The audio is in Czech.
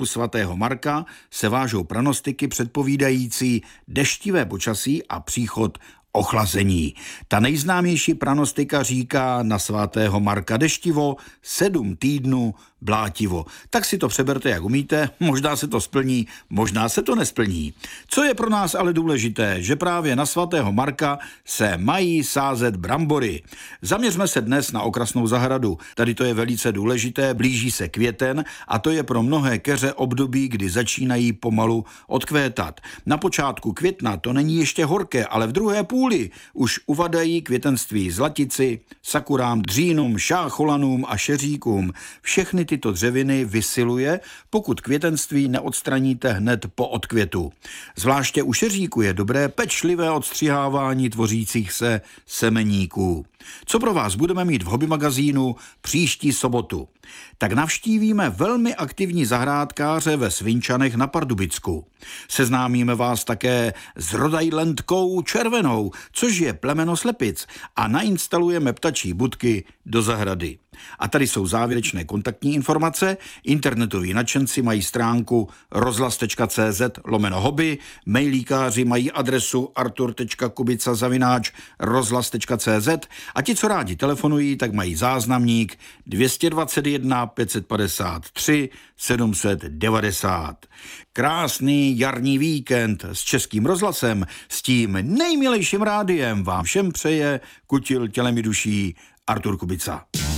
U svatého Marka se vážou pranostiky předpovídající deštivé počasí a příchod ochlazení. Ta nejznámější pranostika říká na svatého Marka deštivo, 7 týdnů blátivo. Tak si to přeberte, jak umíte, možná se to splní, možná se to nesplní. Co je pro nás ale důležité, že právě na svatého Marka se mají sázet brambory. Zaměřme se dnes na okrasnou zahradu. Tady to je velice důležité, blíží se květen a to je pro mnohé keře období, kdy začínají pomalu odkvétat. Na počátku května to není ještě horké, ale v druhé půli už uvadají květenství zlatici, sakurám, dřínům, šácholanům a šeříkům. Všechny tyto dřeviny vysiluje, pokud květenství neodstraníte hned po odkvětu. Zvláště u šeříku je dobré pečlivé odstřihávání tvořících se semeníků. Co pro vás budeme mít v hobby magazínu příští sobotu? Tak navštívíme velmi aktivní zahrádkáře ve Svinčanech na Pardubicku. Seznámíme vás také s rodajlendkou červenou, což je plemeno slepic, a nainstalujeme ptačí budky do zahrady. A tady jsou závěrečné kontaktní informace. Internetoví nadšenci mají stránku rozhlas.cz/hobby, mailíkáři mají adresu artur.kubica@rozhlas.cz a ti, co rádi telefonují, tak mají záznamník 221 553 790. Krásný jarní víkend s Českým rozhlasem, s tím nejmilejším rádiem vám všem přeje kutil tělem i duší Artur Kubica.